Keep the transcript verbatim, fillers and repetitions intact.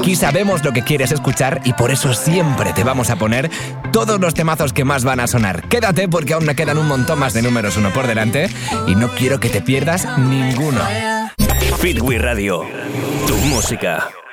Aquí sabemos lo que quieres escuchar y por eso siempre te vamos a poner todos los temazos que más van a sonar. Quédate porque aún me quedan un montón más de números uno por delante y no quiero que te pierdas ninguno. Fitwi Radio, tu música.